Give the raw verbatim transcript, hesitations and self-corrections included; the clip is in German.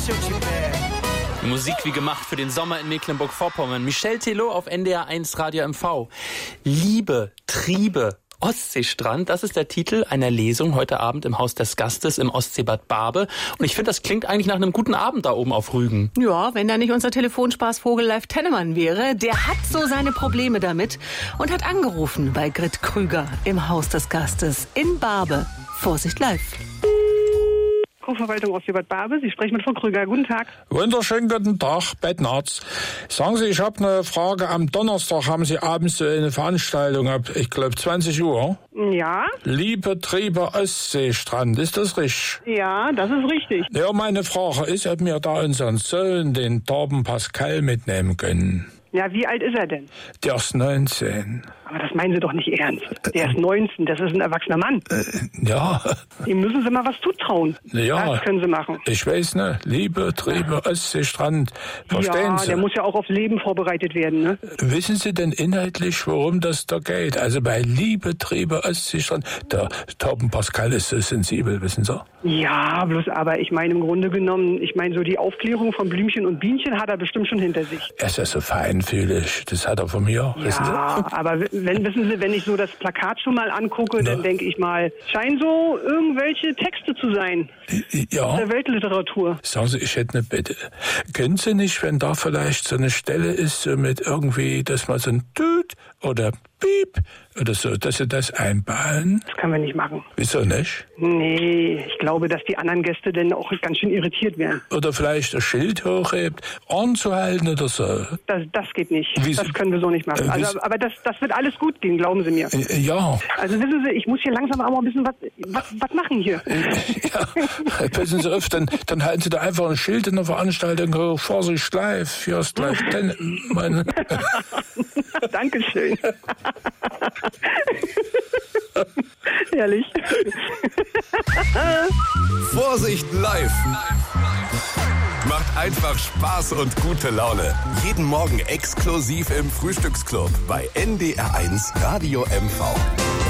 Musik wie gemacht für den Sommer in Mecklenburg-Vorpommern. Michel Telot auf N D R eins Radio M V. Liebe, Triebe, Ostseestrand, das ist der Titel einer Lesung heute Abend im Haus des Gastes im Ostseebad Barbe. Und ich finde, das klingt eigentlich nach einem guten Abend da oben auf Rügen. Ja, wenn da nicht unser Telefonspaßvogel Leif Tennemann wäre. Der hat so seine Probleme damit und hat angerufen bei Grit Krüger im Haus des Gastes in Barbe. Vorsicht, Leif. Verwaltung Ostseebad Barbe. Sie sprechen mit Frau Krüger. Guten Tag. Wunderschönen guten Tag, Bettnarz. Sagen Sie, ich habe eine Frage. Am Donnerstag haben Sie abends so eine Veranstaltung ab, ich glaube, zwanzig Uhr. Ja. Liebe Triebe Ostseestrand, ist das richtig? Ja, das ist richtig. Ja, meine Frage ist, ob wir da unseren Sohn, den Torben Pascal, mitnehmen können. Ja, wie alt ist er denn? Der ist neunzehn. Aber das meinen Sie doch nicht ernst. Der ist neunzehn, das ist ein erwachsener Mann. Äh, ja. Dem müssen Sie mal was zutrauen. Ja. Das können Sie machen. Ich weiß, ne? Liebe Triebe Ostseestrand. Verstehen ja, Sie? Der muss ja auch aufs Leben vorbereitet werden, ne? Wissen Sie denn inhaltlich, worum das da geht? Also bei Liebe Triebe Ostseestrand, der Torben Pascal ist so sensibel, wissen Sie? Ja, bloß aber ich meine im Grunde genommen, ich meine so die Aufklärung von Blümchen und Bienchen hat er bestimmt schon hinter sich. Er ist ja so feinfühlig, das hat er von mir, ja, wissen Sie? Aber wenn, wissen Sie, wenn ich so das Plakat schon mal angucke, Na. dann denke ich mal, scheinen so irgendwelche Texte zu sein. Ja. Aus der Weltliteratur. Sagen Sie, ich hätte eine Bitte. Können Sie nicht, wenn da vielleicht so eine Stelle ist, so mit irgendwie, dass man so ein Tüt oder Piep oder so, dass Sie das einbauen? Das können wir nicht machen. Wieso nicht? Nee, ich glaube, dass die anderen Gäste dann auch ganz schön irritiert werden. Oder vielleicht ein Schild hochhebt, anzuhalten oder so. Das, das geht nicht. Wie das Sie, können wir so nicht machen. Äh, also, aber das, das wird alles gut gehen, glauben Sie mir. Äh, ja. Also wissen Sie, ich muss hier langsam aber ein bisschen was, was, was machen hier. Ja, passen Sie auf, dann, dann halten Sie da einfach ein Schild in der Veranstaltung hoch, Vorsicht live, hier ist live. Meine Dankeschön. Herrlich. Vorsicht live. Macht einfach Spaß und gute Laune. Jeden Morgen exklusiv im Frühstücksclub bei N D R eins Radio M V.